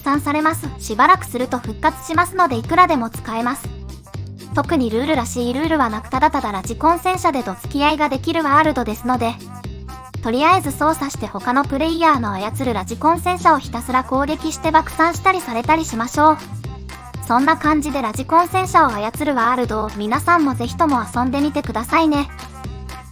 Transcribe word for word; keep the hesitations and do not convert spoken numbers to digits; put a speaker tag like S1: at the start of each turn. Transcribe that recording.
S1: 散されます。しばらくすると復活しますのでいくらでも使えます。特にルールらしいルールはなく、ただただラジコン戦車でと付き合いができるワールドですので、とりあえず操作して他のプレイヤーの操るラジコン戦車をひたすら攻撃して爆散したりされたりしましょう。そんな感じでラジコン戦車を操るワールドを皆さんもぜひとも遊んでみてくださいね。